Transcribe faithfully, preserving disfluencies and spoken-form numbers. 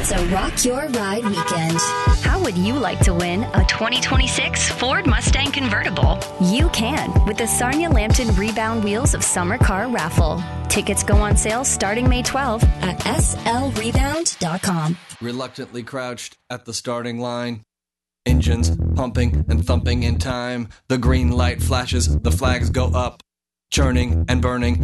It's a Rock Your Ride weekend. How would you like to win a twenty twenty-six Ford Mustang convertible? You can with the Sarnia Lambton Rebound Wheels of Summer Car Raffle. Tickets go on sale starting May twelfth at S L rebound dot com. Reluctantly crouched at the starting line. Engines pumping and thumping in time. The green light flashes, the flags go up. Churning and burning